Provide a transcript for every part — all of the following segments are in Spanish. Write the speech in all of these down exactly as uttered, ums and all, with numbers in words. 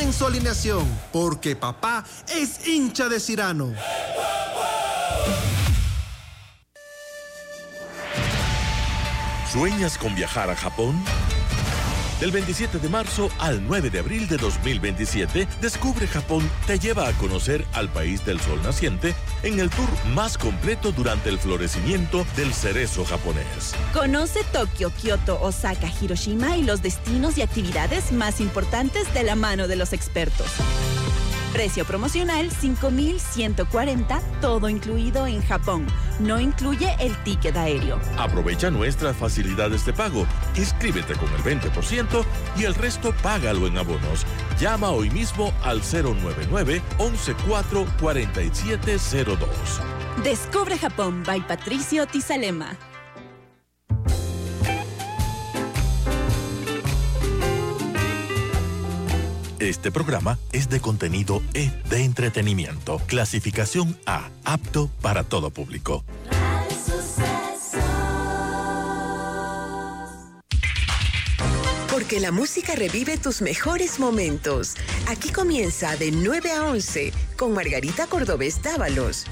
en su alineación, porque papá es hincha de Cirano. ¿Sueñas con viajar a Japón? Del veintisiete de marzo al nueve de abril de dos mil veintisiete, Descubre Japón te lleva a conocer al país del sol naciente en el tour más completo durante el florecimiento del cerezo japonés. Conoce Tokio, Kioto, Osaka, Hiroshima y los destinos y actividades más importantes de la mano de los expertos. Precio promocional cinco mil ciento cuarenta, todo incluido en Japón. No incluye el ticket aéreo. Aprovecha nuestras facilidades de pago. Inscríbete con el veinte por ciento y el resto págalo en abonos. Llama hoy mismo al cero nueve nueve, once cuatro, cuarenta y siete cero dos. Descubre Japón by Patricio Tizalema. Este programa es de contenido E de entretenimiento. Clasificación A, apto para todo público. Porque la música revive tus mejores momentos. Aquí comienza de nueve a once con Margarita Cordobés Dávalos.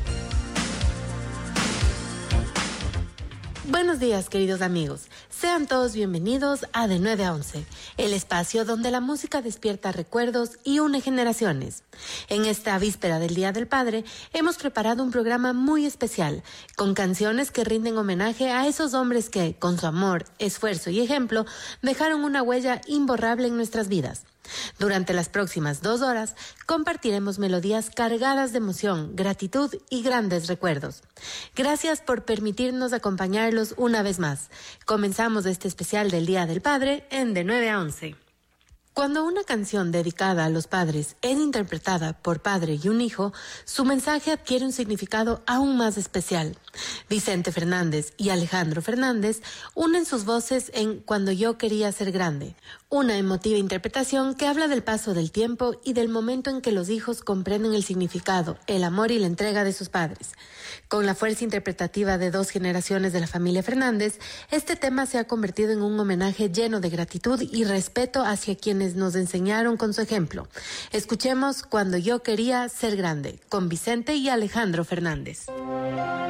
Buenos días, queridos amigos. Sean todos bienvenidos a De nueve a once, el espacio donde la música despierta recuerdos y une generaciones. En esta víspera del Día del Padre, hemos preparado un programa muy especial, con canciones que rinden homenaje a esos hombres que, con su amor, esfuerzo y ejemplo, dejaron una huella imborrable en nuestras vidas. Durante las próximas dos horas compartiremos melodías cargadas de emoción, gratitud y grandes recuerdos. Gracias por permitirnos acompañarlos una vez más. Comenzamos este especial del Día del Padre en De nueve a once. Cuando una canción dedicada a los padres es interpretada por padre y un hijo, su mensaje adquiere un significado aún más especial. Vicente Fernández y Alejandro Fernández unen sus voces en Cuando yo quería ser grande, una emotiva interpretación que habla del paso del tiempo y del momento en que los hijos comprenden el significado, el amor y la entrega de sus padres. Con la fuerza interpretativa de dos generaciones de la familia Fernández, este tema se ha convertido en un homenaje lleno de gratitud y respeto hacia quienes nos enseñaron con su ejemplo. Escuchemos Cuando yo quería ser grande, con Vicente y Alejandro Fernández.